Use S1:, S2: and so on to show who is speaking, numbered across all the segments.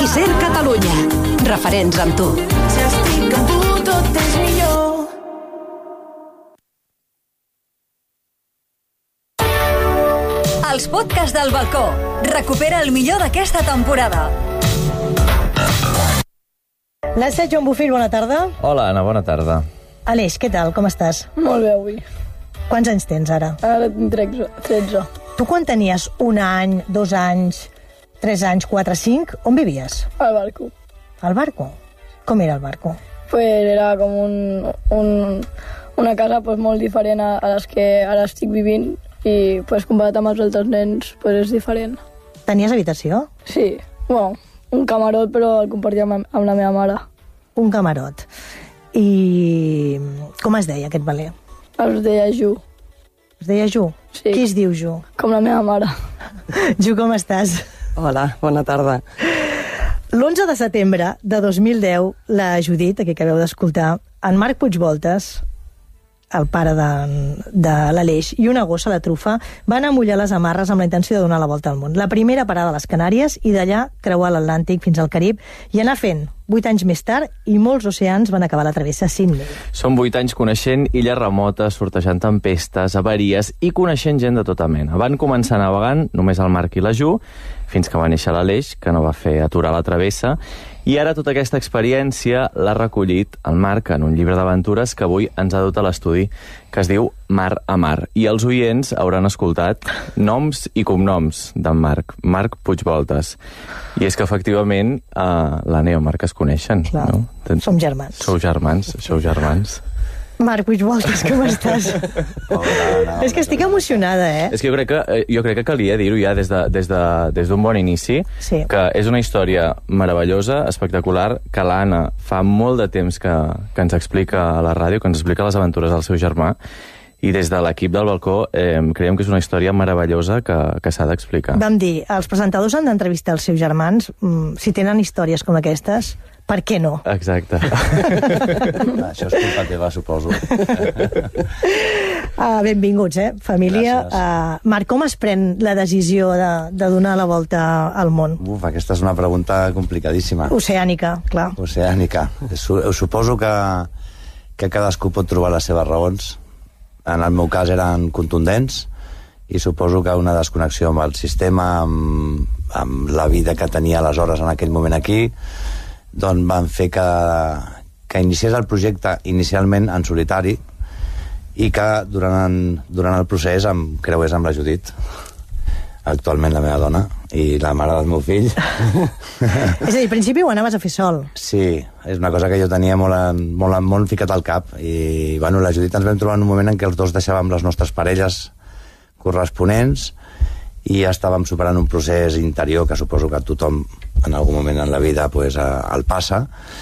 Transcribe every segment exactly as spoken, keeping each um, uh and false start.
S1: Ser Catalunya. Referents amb tu.
S2: Si estic amb tu, tot és millor.
S3: Els podcasts del balcó. Recupera el millor d'aquesta temporada.
S4: Nàstia, Joan Bofill, bona tarda.
S5: Hola, Anna, bona tarda.
S4: Aleix, què tal? Com estàs?
S6: Molt bé, avui.
S4: Quants anys tens ara?
S6: Ara tinc tretze.
S4: Tu quan tenies un any, dos anys, tres anys, quatre, cinc, on vivies?
S6: Al barco.
S4: Al barco? Com era el barco?
S6: Pues era com un, un, una casa pues, molt diferent a, a les que ara estic vivint i pues, comparat amb els altres nens pues, és diferent.
S4: Tenies habitació?
S6: Sí, bueno, un camarot però el compartia amb, amb la meva mare.
S4: Un camarot. I com es deia aquest valer?
S6: Es deia Ju.
S4: Es deia Ju?
S6: Sí.
S4: Qui es diu Ju?
S6: Com la meva mare.
S4: Ju, com estàs?
S7: Hola, bona tarda.
S4: L'onze de setembre de dos mil deu, la Judit, aquí que acabeu d'escoltar, en Marc Puigvoltes, el pare de, de l'Aleix, i una gossa, la Trufa, van amollar les amarres amb la intenció de donar la volta al món. La primera parada a les Canàries i d'allà creuar l'Atlàntic fins al Carib i anar fent, vuit anys més tard, i molts oceans van acabar la travessa Sydney.
S5: Són vuit anys coneixent illes remotes, sortejant tempestes, avaries i coneixent gent de tota mena. Van començar navegant només el Marc i la Ju, fins que va néixer l'Aleix, que no va fer aturar la travessa, i ara tota aquesta experiència l'ha recollit el Marc en un llibre d'aventures que avui ens ha dut a l'estudi, que es diu Mar a Mar. I els oients hauran escoltat noms i cognoms d'en Marc, Marc Puigvoltes. I és que, efectivament, eh, l'Anna i el Marc es coneixen.
S4: Clar,
S5: no?
S4: som germans.
S5: Sou germans, sou germans.
S4: Marc Puigvoltes, com estàs?
S5: Hola,
S4: és que estic emocionada, eh?
S5: És que jo crec que, jo crec que calia dir-ho ja des d'un de, des de, des bon inici,
S4: sí.
S5: Que és una història meravellosa, espectacular, que l'Anna fa molt de temps que, que ens explica a la ràdio, que ens explica les aventures del seu germà, i des de l'equip del balcó eh, creiem que és una història meravellosa que, que s'ha d'explicar.
S4: Vam dir, els presentadors han d'entrevistar els seus germans, mm, si tenen històries com aquestes, per què no?
S5: Exacte.
S8: Això és culpa teva, suposo.
S4: uh, benvinguts, eh, família. Uh, Marc, com es pren la decisió de, de donar la volta al món?
S8: Uf, aquesta és una pregunta complicadíssima.
S4: Oceànica, clar.
S8: Oceànica. Suposo que, que cadascú pot trobar les seves raons. En el meu cas eren contundents i suposo que una desconnexió amb el sistema, amb, amb la vida que tenia aleshores en aquell moment aquí, doncs van fer que, que iniciés el projecte inicialment en solitari i que durant, durant el procés em creués amb la Judit, actualment la meva dona, i la mare del meu fill.
S4: És a dir, al principi ho anaves a fer sol.
S8: Sí, és una cosa que jo tenia molt, en, molt, molt ficat al cap, i bueno, la Judit ens vam trobar en un moment en què els dos deixàvem les nostres parelles corresponents i estàvem superant un procés interior que suposo que tothom en algun moment en la vida pues, el passa,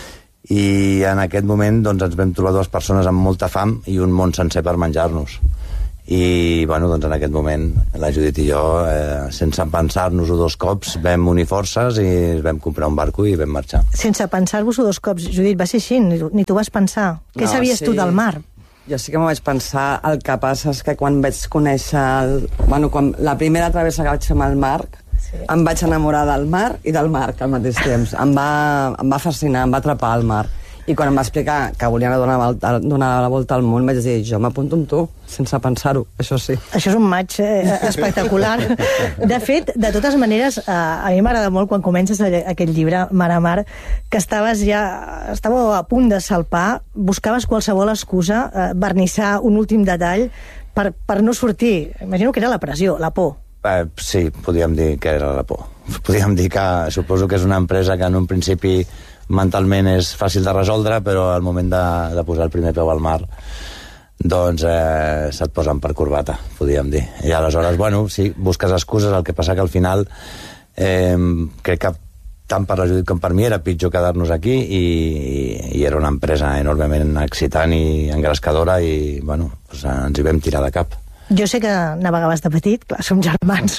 S8: i en aquest moment doncs, ens vam trobar dues persones amb molta fam i un món sencer per menjar-nos, i bueno, doncs, en aquest moment la Judit i jo eh, sense pensar-nos-ho dos cops vam unir forces i vam comprar un barco i vam marxar.
S4: Sense pensar-vos-ho dos cops, Judit, va ser així, ni, ni tu vas pensar. Què
S7: No,
S4: sabies
S7: sí.
S4: tu del mar?
S7: Jo sí que m'ho vaig pensar, el que passa és que quan vaig conèixer el, bueno, quan, la primera travessa que vaig fer amb el Marc, sí. Em vaig enamorar del mar i del Marc al mateix temps. Em va, em va fascinar, em va atrapar el mar. I quan em va explicar que volia anar a donar, volta, donar la volta al món, vaig dir, jo m'apunto amb tu, sense pensar-ho, això sí.
S4: Això és un match eh, espectacular. De fet, de totes maneres, eh, a mi m'agrada molt quan comences aquest llibre, Mar a Mar, que estaves ja, estàveu a punt de salpar, buscaves qualsevol excusa, eh, vernissar un últim detall per, per no sortir. Imagino que era la pressió, la por.
S8: Eh, sí, podríem dir que era la por. Podríem dir que suposo que és una empresa que en un principi mentalment és fàcil de resoldre, però al moment de, de posar el primer peu al mar doncs eh, se't posen per corbata, podríem dir. I aleshores, bueno, sí, busques excuses, el que passa que al final eh, crec que tant per la Judit com per mi era pitjor quedar-nos aquí, i, i era una empresa enormement excitant i engrescadora, i bueno, doncs ens hi vam tirar de cap.
S4: Jo sé que navegaves de petit, clar, som germans.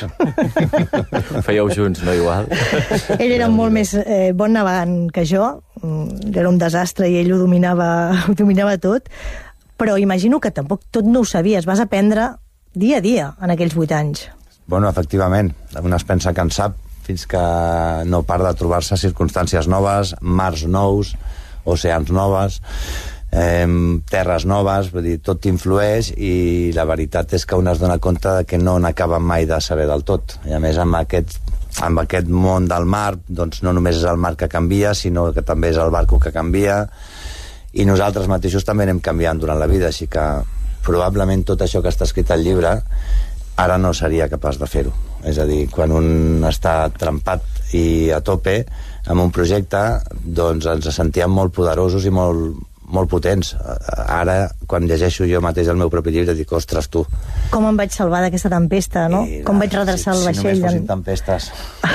S5: Fèieu junts, no igual?
S4: Ell era molt més eh, bon navegant que jo, era un desastre i ell ho dominava, ho dominava tot, però imagino que tampoc tot no ho sabies, vas aprendre dia a dia en aquells vuit anys.
S8: Bueno, efectivament, un es pensa que en sap fins que no para de trobar-se circumstàncies noves, mars nous, oceans noves, eh, terres noves, vull dir, tot influeix, i la veritat és que un es dona compte de que no n'acaben mai de saber del tot. I a més, amb aquest, amb aquest món del mar, doncs no només és el mar que canvia, sinó que també és el barco que canvia, i nosaltres mateixos també anem canviant durant la vida, així que probablement tot això que està escrit al llibre ara no seria capaç de fer-ho. És a dir, quan un està trempat i a tope amb un projecte, doncs ens sentíem molt poderosos i molt, molt potents. Ara, quan llegeixo jo mateix el meu propi llibre, dic, ostres, tu.
S4: Com em vaig salvar d'aquesta tempesta, no?
S8: I,
S4: Com vaig redreçar
S8: si,
S4: el vaixell.
S8: Si només fossin tempestes.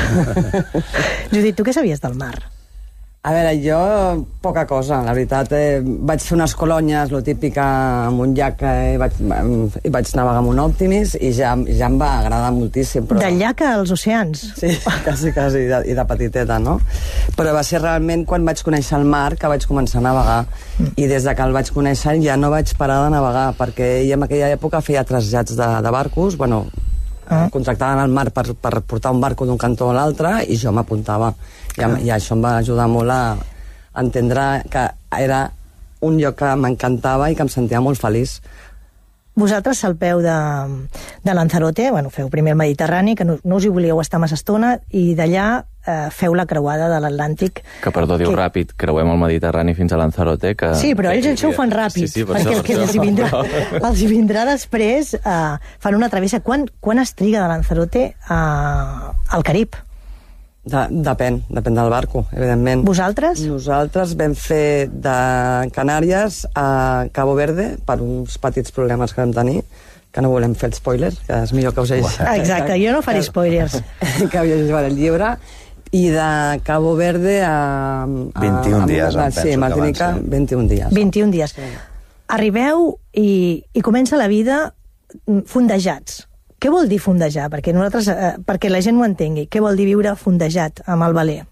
S4: Judit, tu què sabies del mar?
S7: A veure, jo poca cosa, la veritat. Eh, vaig fer unes colònies, lo típic, amb un llac, eh, vaig, i vaig navegar amb un Optimis, i ja, ja em va agradar moltíssim. Però...
S4: Del llac als oceans?
S7: Sí, quasi, quasi, i de, i de petiteta, no? Però va ser realment quan vaig conèixer el mar que vaig començar a navegar, mm. i des de que el vaig conèixer ja no vaig parar de navegar, perquè ell en aquella època feia trasllats de, de barcos, bueno, ah. contractaven el mar per, per portar un barco d'un cantó a l'altre, i jo m'apuntava. I, I això em va ajudar molt a entendre que era un lloc que m'encantava i que em sentia molt feliç.
S4: Vosaltres salpeu de, de Lanzarote, bueno, feu primer el Mediterrani, que no, no us hi volíeu estar massa estona, i d'allà eh, feu la creuada de l'Atlàntic.
S5: Que, perdó, diu
S4: que...
S5: ràpid, creuem el Mediterrani fins a Lanzarote, que...
S4: Sí, però ells això ho fan ràpid,
S5: sí, sí, per
S4: perquè
S5: això,
S4: el que
S5: per
S4: els hi vindrà, els hi vindrà després, eh, fan una travessa. Quan, quan es triga de Lanzarote a, al Carib?
S7: De, depèn, depèn del barco, evidentment.
S4: Vosaltres?
S7: Nosaltres vam fer de Canàries a Cabo Verde per uns petits problemes que vam tenir, que no volem fer el spoiler, que és millor que us hagi...
S4: Exacte, jo no faré spoilers.
S7: Que havia llegit el llibre. I de Cabo Verde a... a
S8: vint-i-un
S7: a,
S8: dies,
S7: a,
S8: em penso
S7: sí, Martinica,
S8: que van ser.
S7: vint-i-un dies.
S4: vint-i-un dies. Sí. Arribeu i, i comença la vida fondejats. Què vol dir fondejar? Perquè, nosaltres, eh, perquè la gent ho entengui. Què vol dir viure fondejat amb el veler?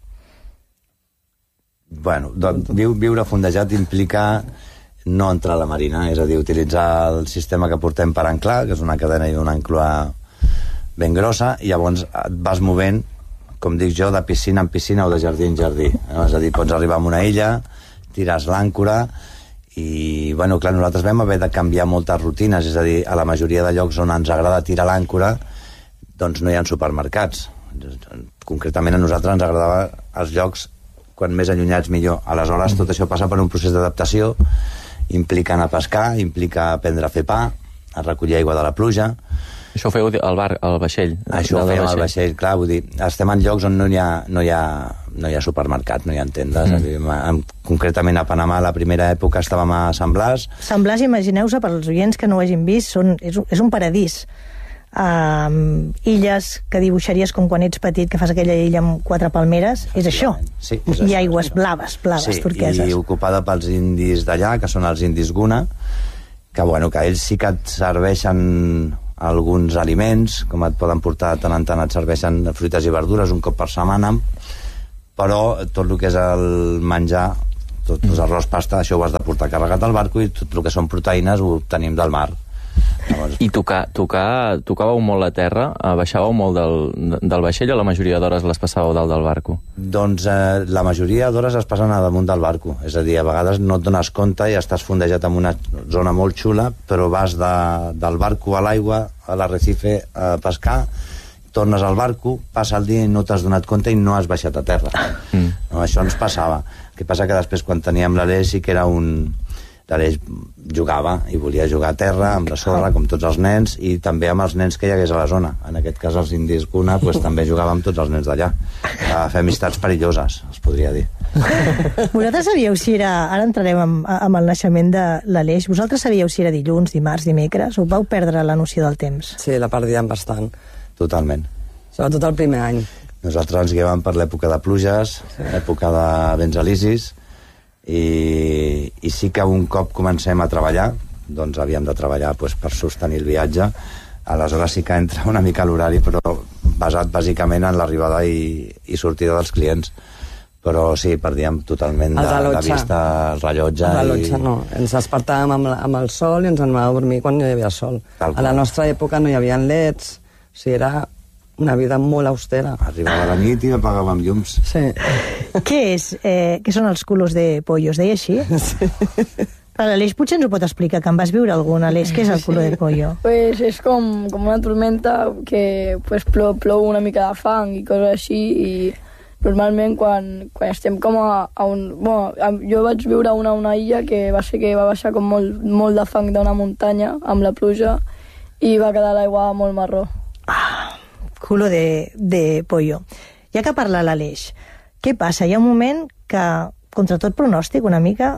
S8: Bueno, doncs, viure fondejat implica no entrar a la marina, és a dir, utilitzar el sistema que portem per anclar, que és una cadena i una ancla ben grossa, i llavors et vas movent, com dic jo, de piscina en piscina o de jardí en jardí. És a dir, pots arribar a una illa, tires l'àncora, i, bueno, clar, nosaltres vam haver de canviar moltes rutines, és a dir, a la majoria de llocs on ens agrada tirar l'àncora, doncs no hi ha supermercats. Concretament a nosaltres ens agradava els llocs quan més allunyats millor. Aleshores, tot això passa per un procés d'adaptació, implica anar a pescar, implica aprendre a fer pa, a recollir aigua de la pluja.
S5: Això ho feu al bar, al vaixell?
S8: Això ho fèiem al vaixell, clar, vull dir, estem en llocs on no hi ha, no hi ha, no hi ha supermercat, no hi ha tendes. Mm. Dir, en, concretament a Panamà, la primera època estàvem a Sant Blas.
S4: Sant Blas, imagineu-se, per als oients que no ho hagin vist, són, és, un, és un paradís. Uh, illes que dibuixaries com quan ets petit, que fas aquella illa amb quatre palmeres, és això.
S8: Sí, és
S4: I
S8: això,
S4: aigües blaves, blaves,
S8: sí,
S4: turqueses.
S8: I ocupada pels indis d'allà, que són els indis Guna, que, bueno, que ells sí que et serveixen alguns aliments, com et poden portar tant en tant, et serveixen fruites i verdures un cop per setmana, però tot el que és el menjar, tot mm. arròs, pasta, això ho has de portar carregat al barco, i tot el que són proteïnes ho obtenim del mar. Llavors... I
S5: tocar, tocar, tocàveu molt la terra? Baixàveu molt del, del vaixell o la majoria d'hores les passàveu dalt del barco?
S8: Doncs eh, la majoria d'hores es passen a damunt del barco. És a dir, a vegades no et dones compte i estàs fondejat en una zona molt xula, però vas de, del barco a l'aigua, a l'arrecife, a pescar, tornes al barco, passa el dia i no t'has donat compte i no has baixat a terra. Mm. No, això ens passava. El que passa que després, quan teníem l'Aleix, sí que era un... L'Aleix jugava i volia jugar a terra, amb la sorra, com tots els nens, i també amb els nens que hi hagués a la zona. En aquest cas, els indis Guna, pues, també jugava amb tots els nens d'allà. A fer amistats perilloses, es podria dir.
S4: Vosaltres sabíeu si era... Ara entrarem amb, amb el naixement de l'Aleix. Vosaltres sabíeu si era dilluns, dimarts, dimecres? O vau perdre la noció del temps?
S7: Sí, la perdíem bastant.
S8: Totalment.
S7: Sobretot el primer any.
S8: Nosaltres ens guiàvem per l'època de pluges, l'època de vents alisis, i, i sí que un cop comencem a treballar, doncs havíem de treballar pues, per sostenir el viatge. Aleshores sí que entra una mica l'horari, però basat bàsicament en l'arribada i, i sortida dels clients. Però sí, perdíem totalment de, de vista el rellotge.
S7: El rellotge i... no, ens despertàvem amb, amb el sol i ens anàvem a dormir quan no hi havia sol. A la nostra època no hi havia leds, o sigui, era una vida molt austera.
S8: Arribava a la nit i apagàvem llums.
S7: Sí.
S4: Què és? Eh, què són els culos de pollo? Es deia així? Sí. L'Aleix potser ens ho pot explicar, que en vas viure algun, Aleix. Què és el culo de pollo?
S6: Pues és com, com una tormenta que pues, plou, plou una mica de fang i coses així, i normalment quan, quan estem com a, a un... Bueno, jo vaig viure una, una illa que va ser que va baixar com molt, molt de fang d'una muntanya amb la pluja i va quedar l'aigua molt marró.
S4: Ah, culo de, de pollo. Ja que parla l'Aleix, què passa? Hi ha un moment que, contra tot pronòstic, una mica,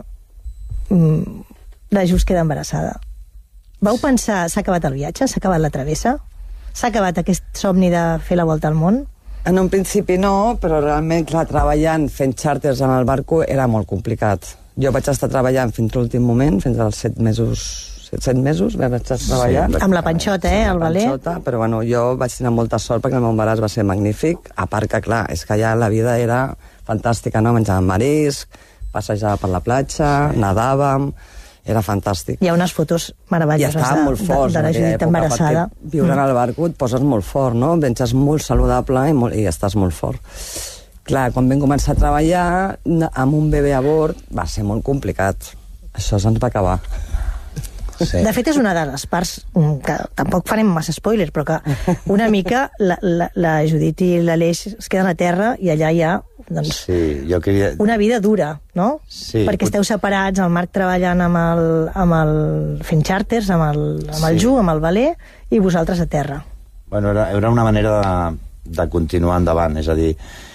S4: mmm, la Just queda embarassada. Vau pensar, s'ha acabat el viatge? S'ha acabat la travessa? S'ha acabat aquest somni de fer la volta al món?
S7: En un principi no, però realment, clar, treballant, fent xàrters en el barco era molt complicat. Jo vaig estar treballant fins l'últim moment, fins als set mesos, set, set mesos vaig estar treballant.
S4: Sí, amb la panxota, eh, al valer.
S7: Panxota, però bueno, jo vaig tenir molta sort perquè el meu embaràs va ser magnífic, a part que, clar, és que ja la vida era fantàstica, no? Menjàvem marisc, passejava per la platja, sí. Nadàvem... Era fantàstic.
S4: Hi ha unes fotos meravelloses
S7: de,
S4: molt forts, de, de la Judit embarassada.
S7: Viure mm. al barco et poses molt fort, no? Menges molt saludable i, molt, i estàs molt fort. Clar, quan vam començar a treballar amb un bebè a bord va ser molt complicat. Això se'ns va acabar.
S4: Sí. De fet, és una de les parts que tampoc farem massa spoilers, però que una mica la, la, la Judit i l'Aleix es queden a terra i allà hi ha doncs,
S8: sí, jo queria...
S4: una vida dura, no?
S8: Sí,
S4: perquè esteu separats, el Marc treballant amb el, amb el, fent xàrters, amb el, amb el
S8: sí.
S4: Ju, amb el valer, i vosaltres a terra.
S8: Bueno, era, era una manera de, de continuar endavant, és a dir,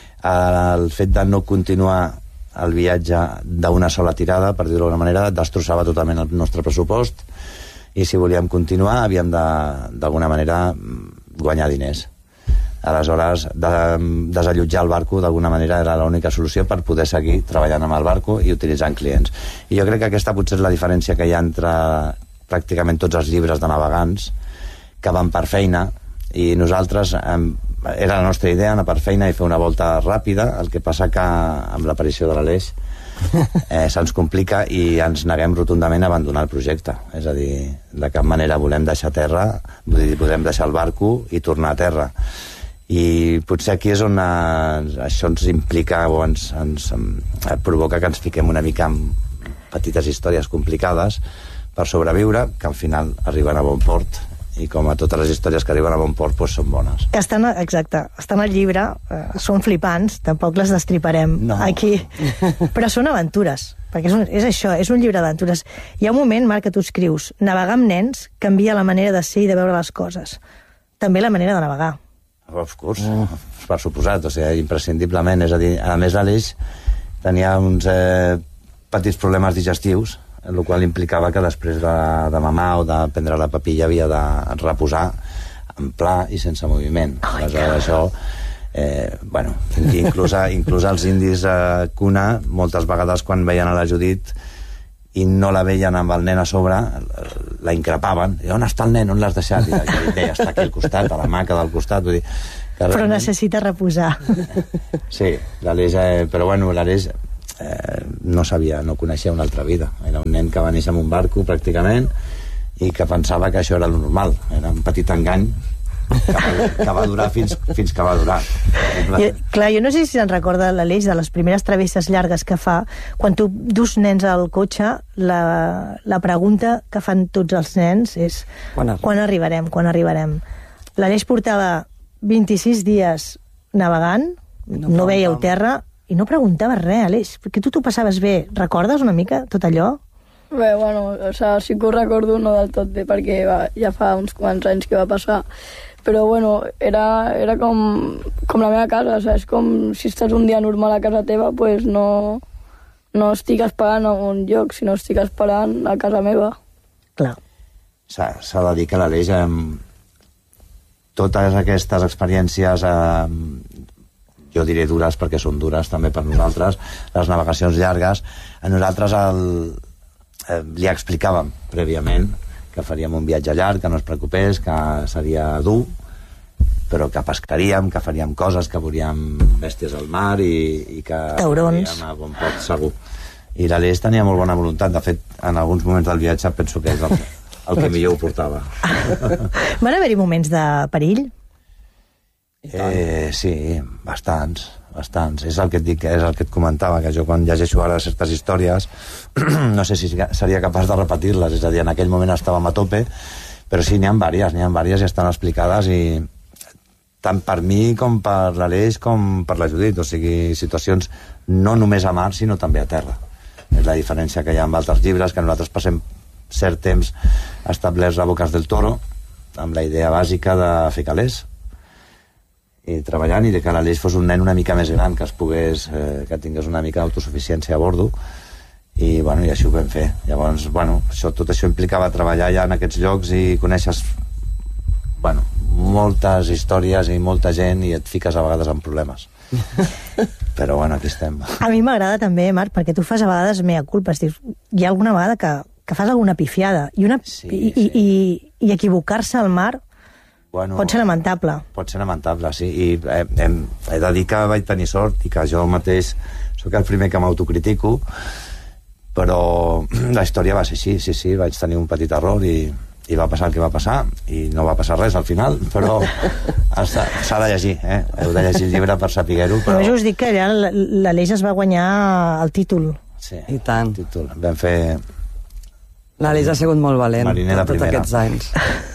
S8: el fet de no continuar el viatge d'una sola tirada, per dir-ho d'alguna manera, destrossava totalment el nostre pressupost, i si volíem continuar havíem de, d'alguna manera, guanyar diners. Aleshores, de, desallotjar el barco d'alguna manera era l'única solució per poder seguir treballant amb el barco i utilitzant clients. I jo crec que aquesta potser és la diferència que hi ha entre pràcticament tots els llibres de navegants que van per feina, i nosaltres eh, era la nostra idea anar per feina i fer una volta ràpida. El que passa que amb l'aparició de l'Aleix eh, se'ns complica i ens neguem rotundament a abandonar el projecte. És a dir, de cap manera volem deixar terra, vull dir, podem deixar el barco i tornar a terra. I potser aquí és on eh, això ens implica o ens, ens eh, provoca que ens fiquem una mica en petites històries complicades per sobreviure, que al final arriben a bon port, i com a totes les històries que arriben a bon port doncs són bones.
S4: Que estan, exacte, estan al llibre, eh, són flipants, tampoc les destriparem
S8: no.
S4: aquí, però són aventures, perquè és, un, és això, és un llibre d'aventures. Hi ha un moment, Marc, que tu escrius, navegar amb nens canvia la manera de ser i de veure les coses, també la manera de navegar.
S8: Of course, mm. per suposat, o sigui, imprescindiblement, és a dir, a més l'Aleix tenia uns eh, petits problemes digestius, el qual implicava que després de, de mamar o de prendre la papilla havia de reposar en pla i sense moviment. Oh, aleshores això, eh, bueno, inclús, inclús els indis eh, Kuna, moltes vegades quan veien a la Judit i no la veien amb el nen a sobre, la increpaven. I on està el nen? On l'has deixat? I ell deia, està aquí al costat, a la maca del costat. Vull dir, que
S4: però
S8: realment...
S4: necessita reposar.
S8: Sí, l'Aleix, eh, però bueno, l'Aleix eh, no sabia, no coneixia una altra vida. Era un nen que va néixer en un barco, pràcticament, i que pensava que això era el normal. Era un petit engany que va, que va durar fins, fins que va durar.
S4: I, clar, jo no sé si se'n recorda l'Aleix de les primeres travesses llargues que fa, quan tu dus nens al cotxe, la, la pregunta que fan tots els nens és quan, quan arribarem, quan arribarem. L'Aleix portava vint-i-sis dies navegant, no, no veieu terra, i no preguntaves res, Aleix, perquè tu t'ho passaves bé. Recordes una mica tot allò?
S6: Bé, bueno, o sea, sí que ho recordo, no del tot bé, perquè va, ja fa uns quants anys que va passar, però bueno, era, era com, com la meva casa, o sea, és com si estàs un dia normal a casa teva, pues no, no estic esperant a un lloc, sinó estic esperant a casa meva.
S4: Clar.
S8: S'ha de dir que l'Aleix, eh, totes aquestes experiències, eh, jo diré dures perquè són dures també per nosaltres, les navegacions llargues, a nosaltres el, eh, li explicàvem prèviament que faríem un viatge llarg, que no es preocupés, que seria dur, però que pescaríem, que faríem coses, que veuríem bèsties al mar i, i que
S4: taurons
S8: a bon port segur. I l'Aleix tenia molt bona voluntat. De fet, en alguns moments del viatge penso que és el, el que millor ho portava.
S4: Van haver-hi moments de perill?
S8: Eh, sí, bastants, bastants. És el que et dic, és el que et comentava, que jo quan llegeixo ara certes històries no sé si seria capaç de repetir-les, és a dir, en aquell moment estàvem a tope, però sí, n'hi ha vàries, n'hi ha vàries i estan explicades, i tant per mi com per l'Aleix com per la Judit, o sigui, situacions no només a mar, sinó també a terra. És la diferència que hi ha amb altres llibres, que nosaltres passem cert temps establerts a Bocas del Toro, amb la idea bàsica de fer calés, i treballant, i de que l'Aleix fos un nen una mica més gran, que es pogués, eh, que tingués una mica d'autosuficiència a bordo, i, bueno, i així ho vam fer. Llavors, bueno, això, tot això implicava treballar ja en aquests llocs i coneixes, bueno, moltes històries i molta gent, i et fiques a vegades en problemes. Però, bueno, aquí estem.
S4: A mi m'agrada també, Marc, perquè tu fas a vegades mea culpa. Dius, hi ha alguna vegada que, que fas alguna pifiada, i, una,
S8: Sí,
S4: i,
S8: sí.
S4: i, i, i equivocar-se al mar
S8: Bueno,
S4: pot ser lamentable.
S8: Pot ser lamentable, sí. I he, he, he de dir que vaig tenir sort i que jo mateix sóc el primer que m'autocritico, però la història va ser així, sí, sí, vaig tenir un petit error i, i va passar el que va passar, i no va passar res al final, però s'ha de llegir, eh? Heu de llegir el llibre per saber-ho, però...
S4: Només us dic que allà l'Aleix es va guanyar el títol.
S8: Sí,
S7: I tant.
S8: títol. Vam fer...
S7: L'Aleix ha sigut molt valent
S8: Mariner de
S7: tots
S8: primera.
S7: aquests anys.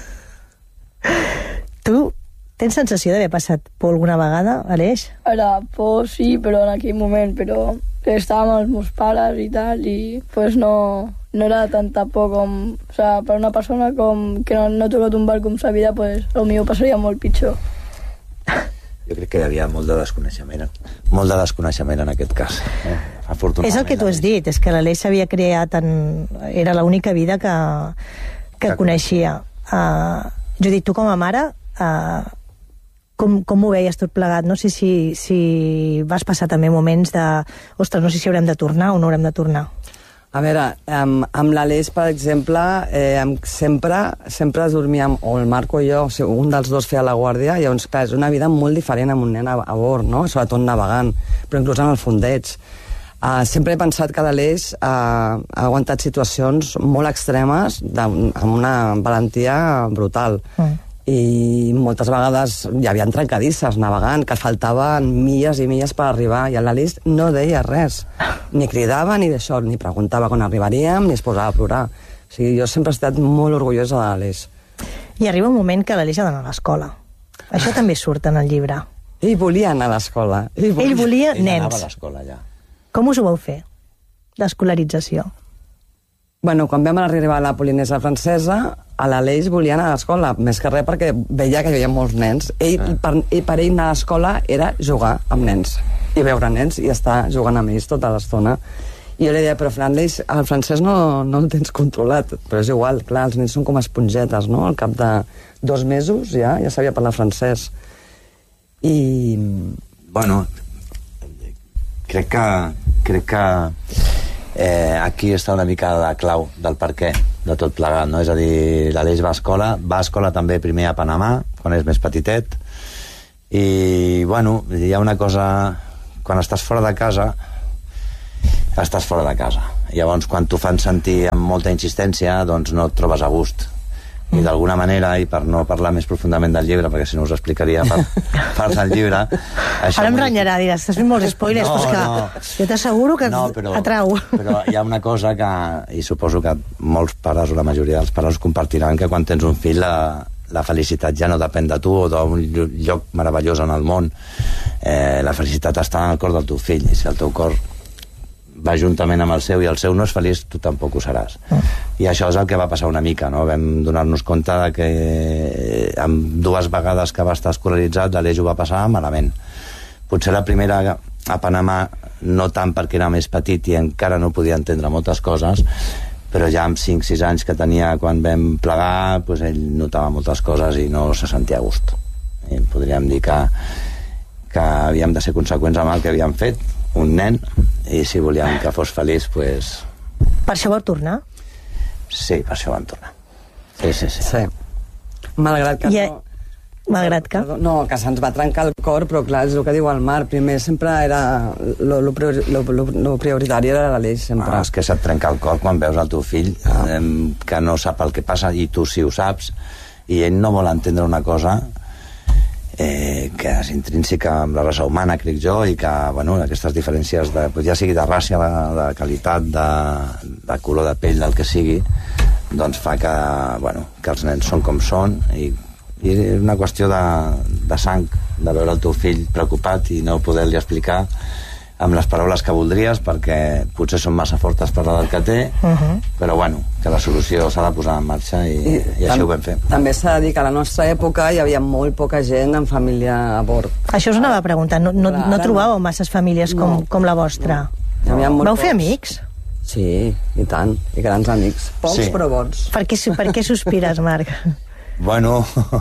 S4: Tu tens sensació d'haver passat por alguna vegada, Aleix?
S6: Ara, por sí, però en aquell moment, però estàvem els meus pares i tal, i pues no, no era tanta por com... O sea, per una persona com que no, no ha tocat un barco en sa vida, pues el millor passaria molt pitjor.
S8: Jo crec que hi havia molt de desconeixement, molt de desconeixement en aquest cas. Eh? Afortunadament.
S4: És el que tu has dit, és que l'Aleix s'havia creat en... Era l'única vida que, que,
S8: Que
S4: coneixia. Uh, Judit, tu com a mare, uh, com, com ho veies tot plegat? No sé si, si vas passar també moments de... Ostres, no sé si haurem de tornar o no haurem de tornar.
S7: A veure, amb, amb l'Aleix, per exemple, eh, amb, sempre, sempre dormíem, o el Marc o jo, o sigui, un dels dos feia la guàrdia, i llavors, clar, és una vida molt diferent amb un nen a, a bord, no? Sobretot navegant, però inclús en el fondeig. Uh, sempre he pensat que l'Aleix uh, ha aguantat situacions molt extremes de, amb una valentia brutal. Mm. I moltes vegades hi havia trencadisses navegant, que faltaven milles i milles per arribar, i l'Aleix no deia res, ni cridava ni d'això, ni preguntava quan arribaríem, ni es posava a plorar. O sigui, jo sempre he estat molt orgullosa de l'Aleix.
S4: I arriba un moment que l'Aleix ha d'anar a l'escola. Això també surt en el llibre.
S7: Ell volia anar a l'escola.
S4: Ell volia, Ell volia
S8: Ell
S4: nens.
S8: anava a l'escola, ja.
S4: Com us ho vau fer, l'escolarització?
S7: Bueno, quan vam arribar a la Polinèsia francesa, a l'Aleix volia anar a l'escola, més que res perquè veia que hi havia molts nens. Ell, ah. per, ell, per ell anar a l'escola era jugar amb nens, i veure nens i estar jugant amb ells tota l'estona. I jo li deia, però l'Aleix, el francès no, no el tens controlat, però és igual, clar, els nens són com espongetes, no? Al cap de dos mesos ja, ja sabia parlar francès. I...
S8: Bueno, crec que, crec que eh, aquí està una mica la clau del per què de tot plegat, no? És a dir, l'Aleix va a escola, va a escola també primer a Panamà, quan és més petitet, i, bueno, hi ha una cosa... Quan estàs fora de casa, estàs fora de casa. Llavors, quan t'ho fan sentir amb molta insistència, doncs no et trobes a gust. I d'alguna manera, i per no parlar més profundament del llibre, perquè si no us explicaria per part del llibre...
S4: Ara em renyarà, diràs, estàs fent molts spoilers, no, però és que no. Jo t'asseguro que no, però, atrau.
S8: Però hi ha una cosa que, i suposo que molts pares o la majoria dels pares compartiran, que quan tens un fill la, la felicitat ja no depèn de tu o d'un lloc meravellós en el món. Eh, la felicitat està en el cor del teu fill, i si el teu cor va juntament amb el seu i el seu no és feliç, tu tampoc ho seràs. Mm. I això és el que va passar una mica, no? Vam donar-nos compte de que amb dues vegades que va estar escolaritzat l'Aleix ho va passar malament. Potser la primera a Panamà no tant perquè era més petit i encara no podia entendre moltes coses, però ja amb cinc sis anys que tenia quan vam plegar, doncs ell notava moltes coses i no se sentia a gust. I podríem dir que, que havíem de ser conseqüents amb el que havíem fet, un nen, i si volíem que fos feliç, pues...
S4: Per això vau tornar?
S8: Sí, per això vam tornar. Sí, sí, sí.
S7: sí. Malgrat que
S4: I,
S7: no...
S4: Malgrat que...
S7: No, que se'ns va trencar el cor, però clar, és el que diu el Marc. Primer sempre era... Lo, lo, lo, lo, lo prioritari era l'Aleix, sempre.
S8: Ah, és que se't trenca el cor quan veus el teu fill ah. eh, que no sap el que passa i tu sí ho saps, i ell no vol entendre una cosa eh, que és intrínseca amb la raça humana, crec jo, i que, bueno, aquestes diferències, de, ja sigui de raça, de, de qualitat, de, de color de pell, del que sigui, doncs fa que, bueno, que els nens són com són, i, i és una qüestió de, de sang, de veure el teu fill preocupat i no poder-li explicar amb les paraules que voldries, perquè potser són massa fortes per l'edat que té, uh-huh. però bueno, que la solució s'ha de posar en marxa i, I, i així ho vam fer.
S7: També s'ha de dir que a la nostra època hi havia molt poca gent en família a bord.
S4: Això us anava a preguntar, no, no,
S7: Clar,
S4: no trobàveu
S7: no.
S4: masses famílies com,
S7: No.
S4: com la vostra?
S7: No.
S4: No. Vau fer
S7: pocs.
S4: amics?
S7: Sí, i tant, i grans amics. Pocs
S8: Sí.
S7: però bons.
S4: Per què, per què sospires, Marc?
S8: Bueno,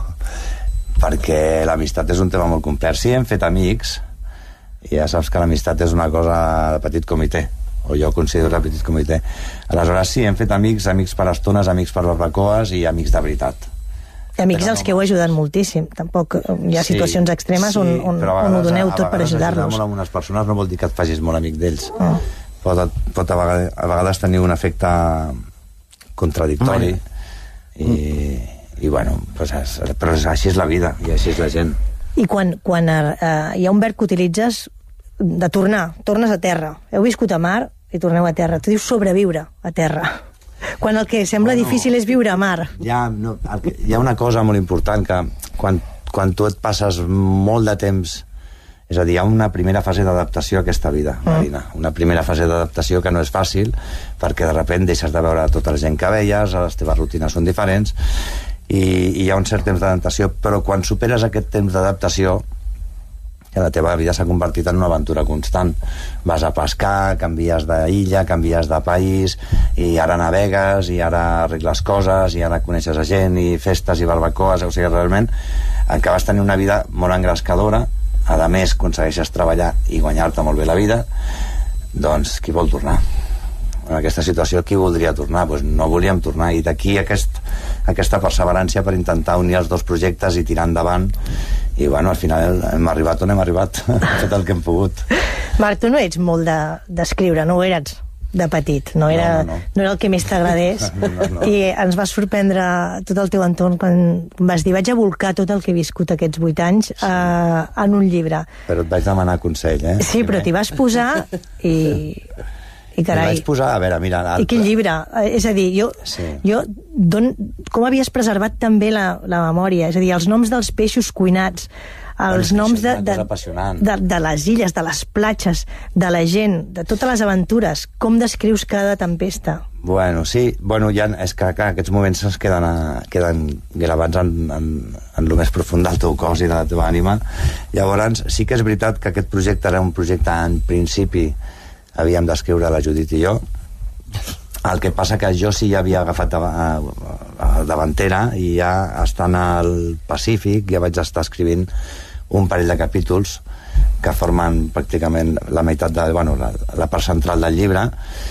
S8: perquè l'amistat és un tema molt complex. Sí, hem fet amics, i ja saps que l'amistat és una cosa de petit comitè, o jo considero de petit comitè. Aleshores sí, hem fet amics, amics per estones, amics per barbacoes i amics de veritat.
S4: I amics
S8: Però
S4: als
S8: no
S4: que heu
S8: més.
S4: ajudat moltíssim. Tampoc hi ha
S8: Sí,
S4: situacions extremes
S8: sí,
S4: on, on,
S8: però a
S4: on ho
S8: vegades-
S4: doneu
S8: a
S4: tot per
S8: vegades
S4: ajudar-los.
S8: ajudar molt amb unes persones no vol dir que et facis molt amic d'ells.
S4: Ah.
S8: Pot, pot a, vegades, a vegades tenir un efecte contradictori i, i bueno, pues és, però és, així és la vida i així és la gent.
S4: I quan, quan eh, hi ha un verb que utilitzes de tornar, tornes a terra. Heu viscut a mar i torneu a terra. Tu dius sobreviure a terra. Quan el que sembla
S8: Bueno,
S4: difícil és viure a mar.
S8: Hi ha, no, el que, hi ha una cosa molt important, que quan, quan tu et passes molt de temps, és a dir, hi ha una primera fase d'adaptació a aquesta vida marina, una primera fase d'adaptació que no és fàcil, perquè de sobte deixes de veure tota la gent que veies, les teves rutines són diferents, i, i hi ha un cert temps d'adaptació, però quan superes aquest temps d'adaptació, que la teva vida s'ha convertit en una aventura constant. Vas a pescar, canvies d'illa, canvies de país, i ara navegues, i ara arregles coses, i ara coneixes a gent, i festes i barbacoes, o sigui, realment acabes tenint una vida molt engrescadora. A més, aconsegueixes treballar i guanyar-te molt bé la vida, doncs qui vol tornar? En aquesta situació, qui voldria tornar? Pues no volíem tornar, i d'aquí aquest, aquesta perseverància per intentar unir els dos projectes i tirar endavant, i bueno, al final hem arribat on hem arribat, tot el que hem pogut.
S4: Marc, tu no ets molt d'escriure, no ho eres de petit, no era,
S8: No, no, no.
S4: no era el que més t'agradés,
S8: No, no, no.
S4: i ens va sorprendre tot el teu entorn quan vas dir, vaig a volcar tot el que he viscut aquests vuit anys sí. uh, en un llibre.
S8: Però et vaig demanar consell, eh?
S4: Sí, però t'hi vas posar i... I
S8: M'hi
S4: carai,
S8: vaig posar, a veure, mira...
S4: i quin llibre? Eh, És a dir, jo,
S8: Sí.
S4: jo don, com havies preservat també la, la memòria? És a dir, els noms dels peixos cuinats,
S8: Bueno,
S4: els
S8: és que
S4: noms
S8: això
S4: de,
S8: és una
S4: de,
S8: cosa apassionant.
S4: de, de les illes, de les platges, de la gent, de totes les aventures. Com descrius cada tempesta?
S8: Bueno, sí, bueno, ja, és que clar, aquests moments es queden, a, queden gravats en, en, en el més profund del teu cos i de la teva ànima. Llavors, sí que és veritat que aquest projecte era un projecte, en principi, havíem d'escriure la Judit i jo. El que passa que jo sí ja havia agafat a, a, a davantera, i ja estant al Pacífic ja vaig estar escrivint un parell de capítols que formen pràcticament la meitat de, bueno, la, la part central del llibre,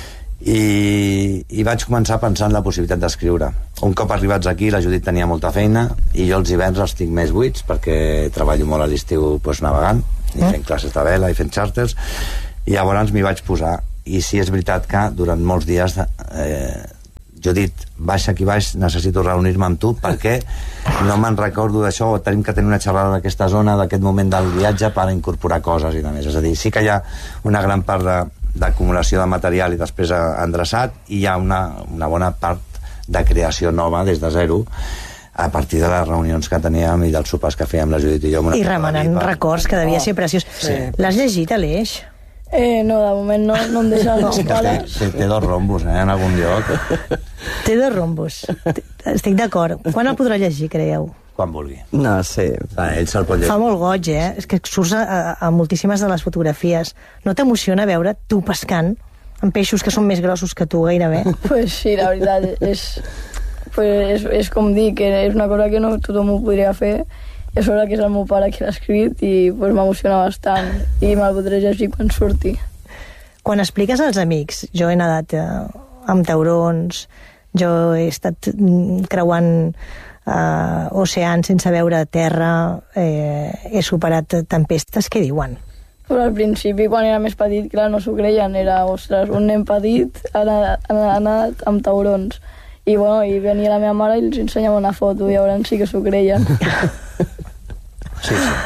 S8: i, i vaig començar a pensar en la possibilitat d'escriure. Un cop arribats aquí, la Judit tenia molta feina i jo els hiverns els tinc més buits perquè treballo molt a l'estiu, doncs, navegant i fent classes de vela i fent xàrters, i llavors m'hi vaig posar. I sí, és veritat que durant molts dies eh, Judit, baixa aquí baix, necessito reunir-me amb tu perquè no me'n recordo d'això, o tenim que tenir una xerrada d'aquesta zona, d'aquest moment del viatge, per incorporar coses i demés. És a dir, sí que hi ha una gran part de, d'acumulació de material i després endreçat, i hi ha una, una bona part de creació nova des de zero, a partir de les reunions que teníem i dels sopars que fèiem la Judit i jo.
S4: I remenant records, que devia ser preciós.
S7: Sí.
S4: L'has llegit, Aleix?
S6: Eh, no, de moment no, no em deixen les
S8: Sí, que té,
S6: pares.
S8: sí, té dos rombos, eh, en algun lloc.
S4: Té dos rombos. Estic d'acord. Quan el podrà llegir, creieu?
S8: Quan vulgui.
S7: No, sí.
S8: Ah, ell se'l pot llegir.
S4: Fa molt goig, eh? És que surts a, a moltíssimes de les fotografies. No t'emociona veure tu pescant amb peixos que són més grossos que tu, gairebé?
S6: Pues sí, la veritat, és, pues és, és com dir que és una cosa que no tothom ho podria fer, i a sobre que és el meu pare qui l'ha escrit, i pues, m'emociona bastant, i me'l podré llegir quan surti.
S4: Quan expliques als amics, jo he nedat eh, amb taurons, jo he estat mm, creuant eh, oceans sense veure terra, eh, he superat tempestes, què diuen?
S6: Però al principi, quan era més petit, clar, no s'ho creien, era, ostres, un nen petit ha anat, ha anat amb taurons. I, bueno, i venia la meva mare i els ensenyava una foto, i llavors sí que s'ho creien.
S8: Sí, sí.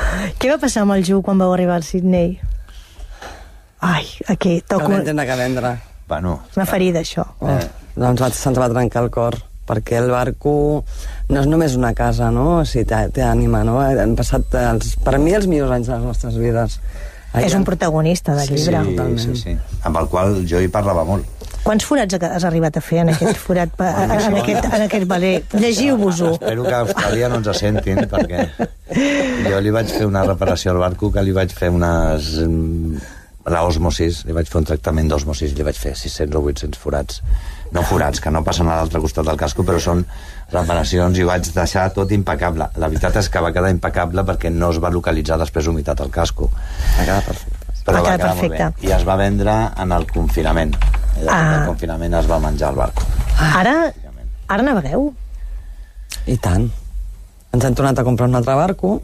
S4: Què va passar amb el Ju quan vau arribar al Sydney? Ai, aquí, toco...
S7: Que vam tindre que vendre.
S8: Bueno,
S4: Una ferida, això.
S7: Eh, doncs va- se'ns va trencar el cor, perquè el barco no és només una casa, no? O sigui, té, té ànima, no? Han passat, els, per mi, els millors anys de les nostres vides. Allà.
S4: És un protagonista del
S8: sí,
S4: llibre.
S7: totalment.
S8: sí, sí. Amb el qual jo hi parlava molt.
S4: Quants forats has arribat a fer en aquest forat, pa- en, en, aquest, en aquest valer? Llegiu-vos-ho.
S8: Espero que a Austràlia no ens sentin, perquè jo li vaig fer una reparació al barco, que li vaig fer unes... l'osmosis, li vaig fer un tractament d'osmosis, li vaig fer sis-cents o vuit-cents forats. No forats, que no passen a l'altre costat del casco, però són reparacions i ho vaig deixar tot impecable. La veritat és que va quedar impecable perquè no es va localitzar després humitat al casco.
S7: Va quedar perfecte.
S8: Però
S4: Va
S8: va
S4: quedar
S8: quedar molt bé.
S4: perfecte.
S8: I es va vendre en el confinament. I després
S4: Ah.
S8: del confinament es va menjar el barco.
S4: Ara, ara navegueu?
S7: I tant. Ens hem tornat a comprar un altre barco,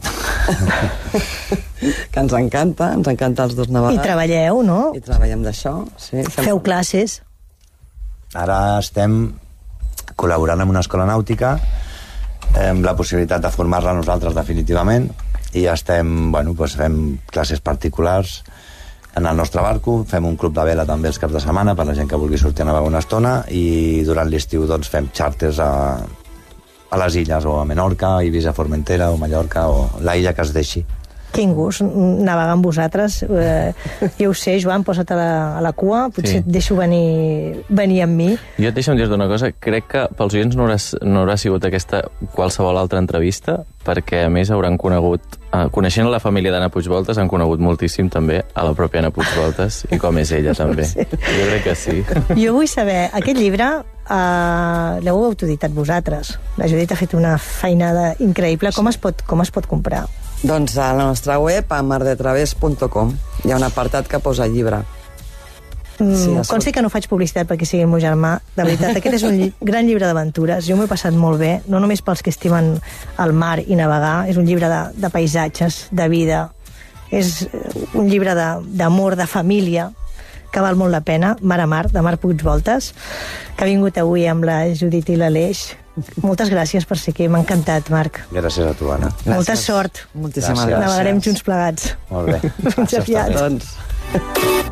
S7: que ens encanta, ens encanta els dos
S4: I
S7: navegar.
S4: treballeu, no?
S7: I treballem d'això, sí.
S4: Feu classes?
S8: Ara estem col·laborant amb una escola nàutica, amb la possibilitat de formar-la nosaltres definitivament, i estem, bueno, doncs fem classes particulars en el nostre barco, fem un club de vela també els caps de setmana per la gent que vulgui sortir a navegar una estona, i durant l'estiu doncs fem xàrters a, a les illes, o a Menorca, a Eivissa, Formentera o Mallorca, o la illa que es deixi.
S4: Quin gust navegar amb vosaltres. Eh, jo ho sé, Joan, posa't a la, a la cua, potser
S5: Sí.
S4: et deixo venir, venir amb mi.
S5: Jo et deixa'm dir-te una cosa, crec que pels oients no haurà, no haurà sigut aquesta qualsevol altra entrevista, perquè a més hauran conegut, eh, coneixent la família d'Anna Puigvoltes, han conegut moltíssim també a la pròpia Anna Puigvoltes, i com és ella també.
S4: Sí.
S5: Jo crec que sí.
S4: Jo vull saber, aquest llibre eh, l'heu autoeditat vosaltres. La Judit ha fet una feinada increïble. Com es pot, com es pot comprar?
S7: Doncs a la nostra web, a mardetravés punt com, hi ha un apartat que posa llibre.
S4: Mm,
S7: Sí,
S4: sí,
S7: es-
S4: consti que no faig publicitat perquè sigui el meu germà. De veritat, aquest és un lli gran llibre d'aventures. Jo m'ho he passat molt bé, no només pels que estimen el mar i navegar. És un llibre de, de paisatges, de vida. És un llibre de- d'amor, de, de família, que val molt la pena. Mar a Mar, de Marc Puigvoltes, que ha vingut avui amb la Judit i l'Aleix. Moltes gràcies per ser aquí. M'ha encantat, Marc.
S8: Gràcies a tu, Anna.
S4: Molta sort.
S7: Moltíssimes
S8: Gràcies.
S7: gràcies.
S4: Navegarem junts plegats.
S8: Molt bé.
S4: Fins
S8: Això està
S4: aviat.
S8: bé.
S7: Doncs...